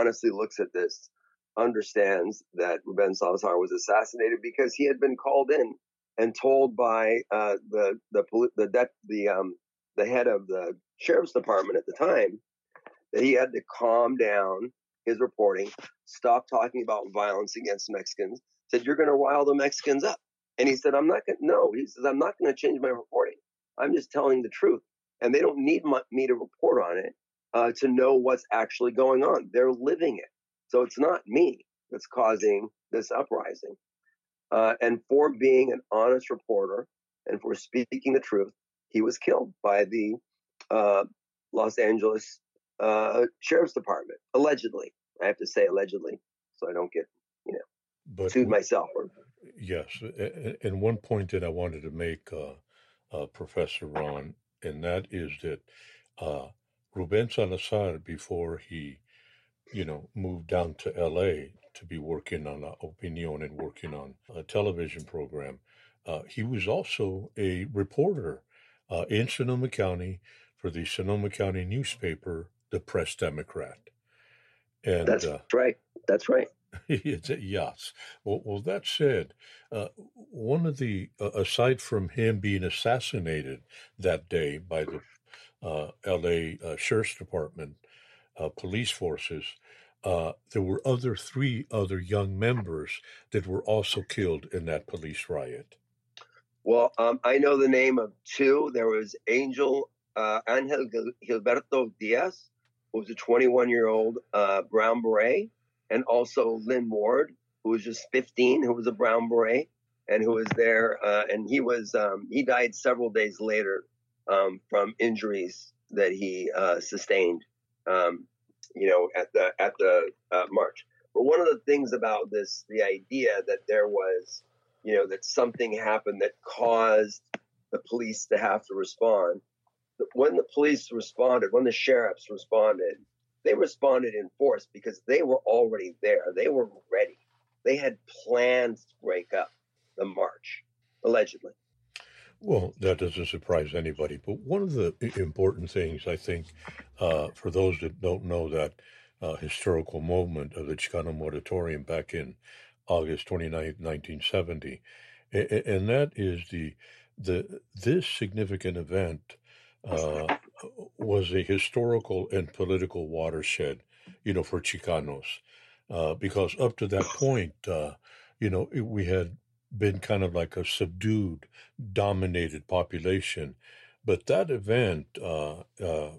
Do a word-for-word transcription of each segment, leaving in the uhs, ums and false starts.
honestly looks at this understands that Ruben Salazar was assassinated because he had been called in and told by uh, the the the the, the um the head of the sheriff's department at the time that he had to calm down his reporting, stop talking about violence against Mexicans. Said, you're going to rile the Mexicans up. And he said, I'm not going to, no, he says, I'm not going to change my reporting. I'm just telling the truth. And they don't need my, me to report on it uh, to know what's actually going on. They're living it. So it's not me that's causing this uprising. Uh, and for being an honest reporter and for speaking the truth, he was killed by the uh, Los Angeles uh, Sheriff's Department, allegedly. I have to say allegedly, so I don't get, you know, But sued myself. Or, yes, and one point that I wanted to make, uh, uh, Professor Ron, and that is that uh, Ruben Salazar, before he, you know, moved down to L A to be working on uh, Opinion and working on a television program, uh, he was also a reporter uh, in Sonoma County for the Sonoma County newspaper, the Press Democrat. And that's uh, right. That's right. yes. Well, well, that said, uh, one of the, uh, aside from him being assassinated that day by the uh, L A uh, Sheriff's Department, uh, police forces, uh, there were other three other young members that were also killed in that police riot. Well, um, I know the name of two. There was Angel uh, Angel Gilberto Diaz, who was a twenty-one-year-old uh, Brown Beret, and also Lynn Ward, who was just fifteen, who was a Brown Beret, and who was there. Uh, and he was um, he died several days later um, from injuries that he uh, sustained, um, you know, at the at the uh, march. But one of the things about this, the idea that there was, you know, that something happened that caused the police to have to respond. When the police responded, when the sheriffs responded, they responded in force because they were already there. They were ready. They had plans to break up the march, allegedly. Well, that doesn't surprise anybody. But one of the important things, I think, uh, for those that don't know that uh, historical moment of the Chicano Moratorium back in August twenty-ninth, nineteen seventy, and that is the the this significant event uh, was a historical and political watershed, you know, for Chicanos, uh, because up to that point, uh, you know, we had been kind of like a subdued, dominated population. But that event uh, uh,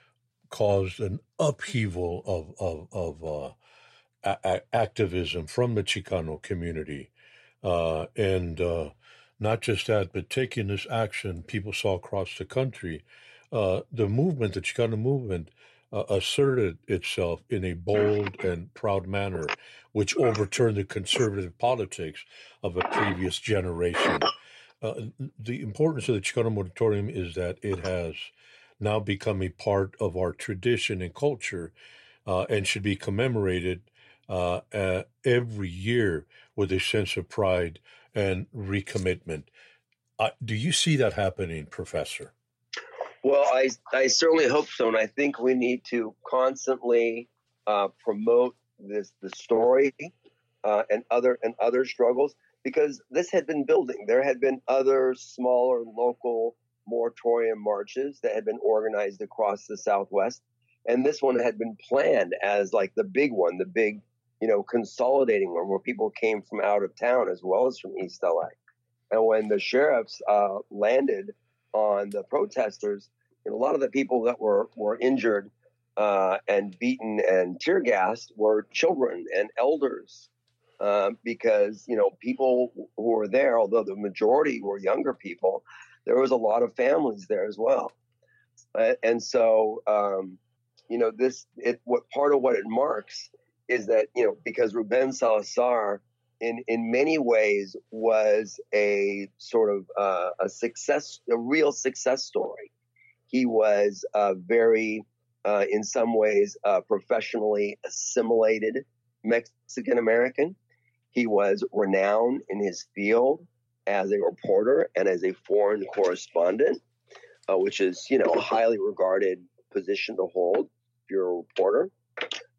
caused an upheaval of of, of uh, a- a- activism from the Chicano community, uh, and uh, not just that, but taking this action, people saw across the country. Uh, the movement, the Chicano movement, uh, asserted itself in a bold and proud manner, which overturned the conservative politics of a previous generation. Uh, the importance of the Chicano Moratorium is that it has now become a part of our tradition and culture, uh, and should be commemorated uh, uh, every year with a sense of pride and recommitment. Uh, do you see that happening, Professor? Well, I, I certainly hope so. And I think we need to constantly uh, promote this the story uh, and other and other struggles, because this had been building. There had been other smaller local moratorium marches that had been organized across the Southwest. And this one had been planned as like the big one, the big, you know, consolidating one where people came from out of town as well as from East L A. And when the sheriffs uh, landed on the protesters, and a lot of the people that were, were injured uh, and beaten and tear gassed were children and elders. Uh, because, you know, people who were there, although the majority were younger people, there was a lot of families there as well. Uh, and so, um, you know, this, it, what part of what it marks is that, you know, because Ruben Salazar in, in many ways was a sort of uh, a success, a real success story. He was uh, very, uh, in some ways, uh, professionally assimilated Mexican American. He was renowned in his field as a reporter and as a foreign correspondent, uh, which is, you know, a highly regarded position to hold if you're a reporter.